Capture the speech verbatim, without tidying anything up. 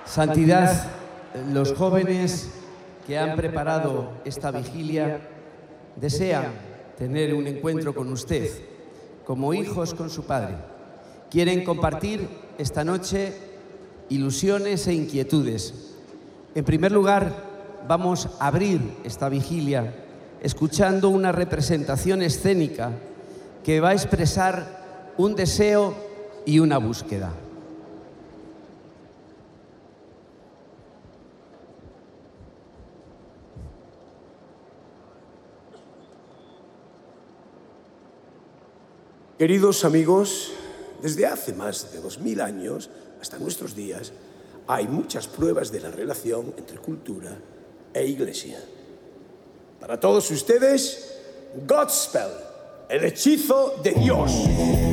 Santidad, los jóvenes que han preparado esta vigilia desean tener un encuentro con usted, como hijos con su Padre. Quieren compartir esta noche ilusiones e inquietudes. En primer lugar, vamos a abrir esta vigilia escuchando una representación escénica que va a expresar un deseo y una búsqueda. Queridos amigos, desde hace más de dos mil años hasta nuestros días, hay muchas pruebas de la relación entre cultura e iglesia. Para todos ustedes, Godspell, el hechizo de Dios.